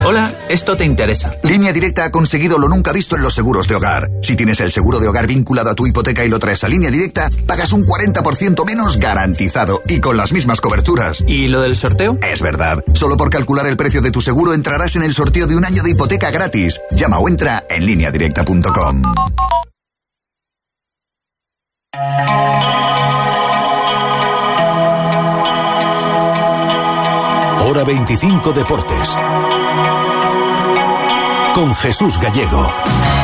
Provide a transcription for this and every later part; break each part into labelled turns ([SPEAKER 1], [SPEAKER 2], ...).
[SPEAKER 1] Hola, esto te interesa.
[SPEAKER 2] Línea Directa ha conseguido lo nunca visto en los seguros de hogar. Si tienes el seguro de hogar vinculado a tu hipoteca y lo traes a Línea Directa, pagas un 40% menos garantizado y con las mismas coberturas.
[SPEAKER 1] ¿Y lo del sorteo?
[SPEAKER 2] Es verdad. Solo por calcular el precio de tu seguro entrarás en el sorteo de un año de hipoteca gratis. Llama o entra en lineadirecta.com.
[SPEAKER 3] Hora 25 Deportes. Con Jesús Gallego.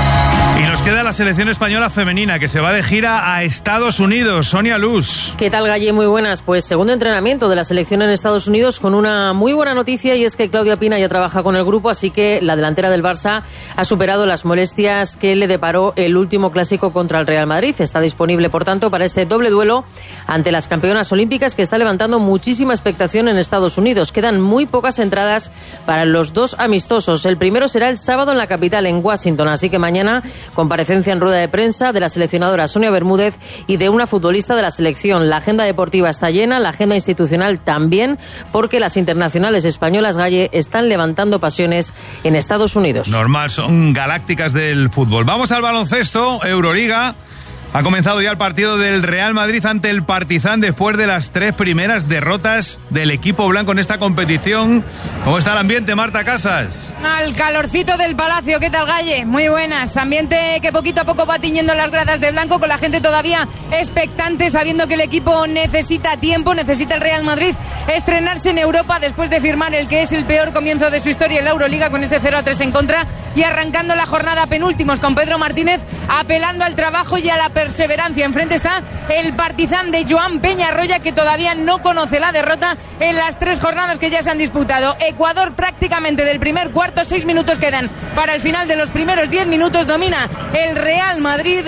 [SPEAKER 4] Y nos queda la selección española femenina que se va de gira a Estados Unidos. Sonia Luz.
[SPEAKER 5] ¿Qué tal, Galle? Muy buenas. Pues segundo entrenamiento de la selección en Estados Unidos con una muy buena noticia, y es que Claudia Pina ya trabaja con el grupo, así que la delantera del Barça ha superado las molestias que le deparó el último clásico contra el Real Madrid. Está disponible, por tanto, para este doble duelo ante las campeonas olímpicas, que está levantando muchísima expectación en Estados Unidos. Quedan muy pocas entradas para los dos amistosos. El primero será el sábado en la capital, en Washington, así que mañana comparecencia en rueda de prensa de la seleccionadora Sonia Bermúdez y de una futbolista de la selección. La agenda deportiva está llena, la agenda institucional también, porque las internacionales españolas, Galle, están levantando pasiones en Estados Unidos.
[SPEAKER 4] Normal, son galácticas del fútbol. Vamos al baloncesto, Euroliga. Ha comenzado ya el partido del Real Madrid ante el Partizan después de las 3 primeras derrotas del equipo blanco en esta competición. ¿Cómo está el ambiente, Marta Casas?
[SPEAKER 6] Al calorcito del Palacio, ¿qué tal, Galle? Muy buenas. Ambiente que poquito a poco va tiñendo las gradas de blanco, con la gente todavía expectante, sabiendo que el equipo necesita tiempo, necesita el Real Madrid estrenarse en Europa después de firmar el que es el peor comienzo de su historia en la Euroliga, con ese 0-3 en contra, y arrancando la jornada penúltimos con Pedro Martínez apelando al trabajo y a la perseverancia. Enfrente está el Partizan de Joan Peñarroya, que todavía no conoce la derrota en las 3 jornadas que ya se han disputado. Ecuador prácticamente del primer cuarto, 6 minutos quedan para el final de los primeros 10 minutos. Domina el Real Madrid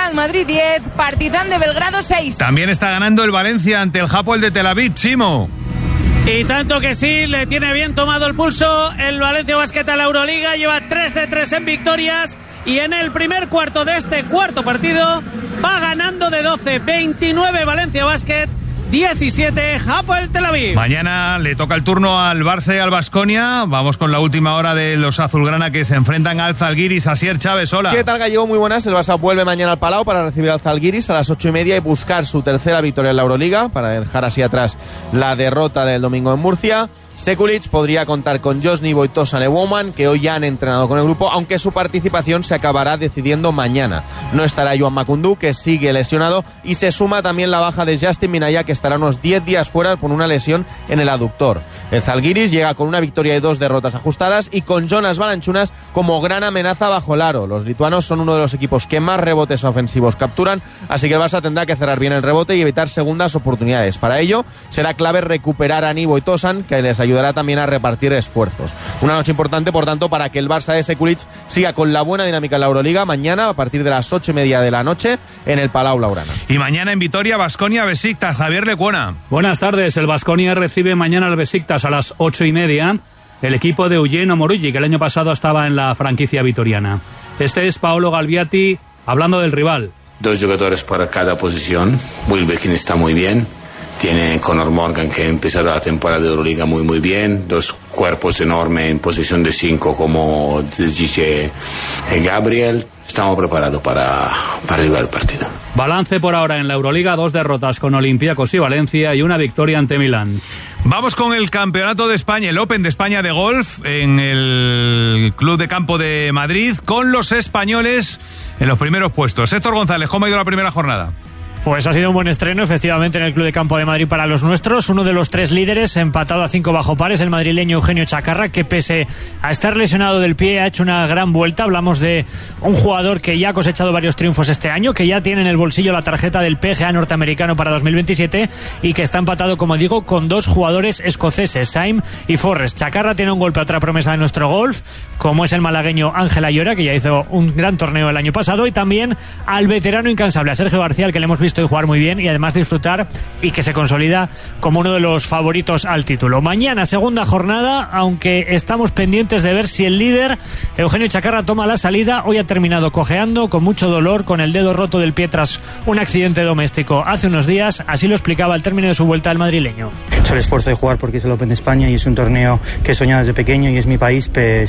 [SPEAKER 6] 10, Partizan de Belgrado 6.
[SPEAKER 4] También está ganando el Valencia ante el Hapoel de Tel Aviv, Chimo.
[SPEAKER 7] Y tanto que sí, le tiene bien tomado el pulso el Valencia Basket a la Euroliga. Lleva 3 de 3 en victorias, y en el primer cuarto de este cuarto partido va ganando de 12, 29 Valencia Basket, 17 Hapoel Tel Aviv.
[SPEAKER 4] Mañana le toca el turno al Barça y al Baskonia. Vamos con la última hora de los azulgrana, que se enfrentan al Zalgiris. Asier Chávez, hola.
[SPEAKER 8] ¿Qué tal, Gallego? Muy buenas. El Barça vuelve mañana al Palau para recibir al Zalgiris a las 8:30 y buscar su tercera victoria en la Euroliga, para dejar así atrás la derrota del domingo en Murcia. Sekulic podría contar con Josny Boitosan y Woman, que hoy ya han entrenado con el grupo, aunque su participación se acabará decidiendo mañana. No estará Joan Macundú, que sigue lesionado, y se suma también la baja de Justin Minaya, que estará unos 10 días fuera por una lesión en el aductor. El Zalgiris llega con una victoria y 2 derrotas ajustadas, y con Jonas Valanciunas como gran amenaza bajo el aro. Los lituanos son uno de los equipos que más rebotes ofensivos capturan, así que el Barça tendrá que cerrar bien el rebote y evitar segundas oportunidades. Para ello será clave recuperar a Nivo Boitosan, que les ayudará también a repartir esfuerzos. Una noche importante, por tanto, para que el Barça de Sekulic siga con la buena dinámica en la Euroliga mañana a partir de las 8:30 de la noche en el Palau Blaugrana.
[SPEAKER 4] Y mañana en Vitoria, Baskonia Besiktas. Javier Lecuona.
[SPEAKER 9] Buenas tardes. El Baskonia recibe mañana al Besiktas a las 8:30. El equipo de Eugene Omoruyi, que el año pasado estaba en la franquicia vitoriana. Este es Paolo Galviati hablando del rival.
[SPEAKER 10] 2 jugadores para cada posición. Wilbekin está muy bien. Tiene Conor Morgan, que ha empezado la temporada de Euroliga muy bien. 2 cuerpos enormes en posición de 5 como dice Gabriel. Estamos preparados para llevar el partido.
[SPEAKER 9] Balance por ahora en la Euroliga: 2 derrotas con Olympiacos y Valencia y una victoria ante Milán.
[SPEAKER 4] Vamos con el Campeonato de España, el Open de España de golf, en el Club de Campo de Madrid, con los españoles en los primeros puestos. Héctor González, ¿cómo ha ido la primera jornada?
[SPEAKER 11] Pues ha sido un buen estreno, efectivamente, en el Club de Campo de Madrid para los nuestros. Uno de los 3 líderes, empatado a 5 bajo pares, el madrileño Eugenio Chacarra, que pese a estar lesionado del pie ha hecho una gran vuelta. Hablamos de un jugador que ya ha cosechado varios triunfos este año, que ya tiene en el bolsillo la tarjeta del PGA norteamericano para 2027 y que está empatado, como digo, con 2 jugadores escoceses, Syme y Forrest. Chacarra tiene un golpe a otra promesa de nuestro golf, como es el malagueño Ángel Ayora, que ya hizo un gran torneo el año pasado, y también al veterano incansable, a Sergio García, al que le hemos visto visto hoy jugar muy bien y además disfrutar, y que se consolida como uno de los favoritos al título. Mañana, segunda jornada, aunque estamos pendientes de ver si el líder, Eugenio Chacarra, toma la salida. Hoy ha terminado cojeando, con mucho dolor, con el dedo roto del pie tras un accidente doméstico hace unos días. Así lo explicaba al término de su vuelta al madrileño.
[SPEAKER 12] El esfuerzo de jugar porque es el Open de España y es un torneo que he soñado desde pequeño y es mi país, pues